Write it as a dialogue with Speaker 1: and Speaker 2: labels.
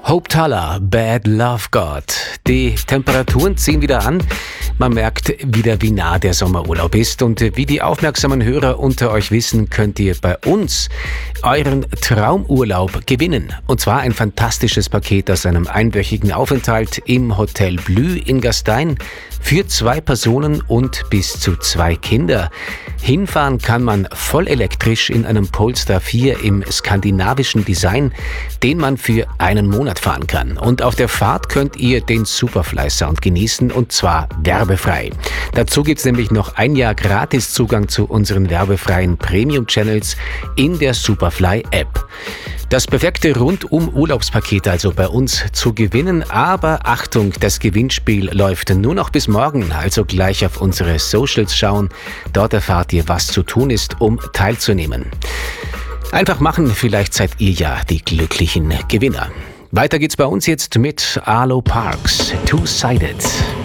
Speaker 1: Hope Thaler, Bad Love God. Die Temperaturen ziehen wieder an. Man merkt wieder, wie nah der Sommerurlaub ist. Und wie die aufmerksamen Hörer unter euch wissen, könnt ihr bei uns euren Traumurlaub gewinnen. Und zwar ein fantastisches Paket aus einem einwöchigen Aufenthalt im Hotel Blü in Gastein für 2 Personen und bis zu 2 Kinder. Hinfahren kann man voll elektrisch in einem Polestar 4 im skandinavischen Design, den man für einen Monat fahren kann. Und auf der Fahrt könnt ihr den Superfly-Sound genießen, und zwar werbefrei. Dazu gibt's nämlich noch 1 Jahr Gratiszugang zu unseren werbefreien Premium-Channels in der Superfly-App. Das perfekte Rundum-Urlaubspaket also bei uns zu gewinnen, aber Achtung, das Gewinnspiel läuft nur noch bis morgen, also gleich auf unsere Socials schauen. Dort erfahrt ihr, was zu tun ist, um teilzunehmen. Einfach machen, vielleicht seid ihr ja die glücklichen Gewinner. Weiter geht's bei uns jetzt mit Arlo Parks, Two-Sided.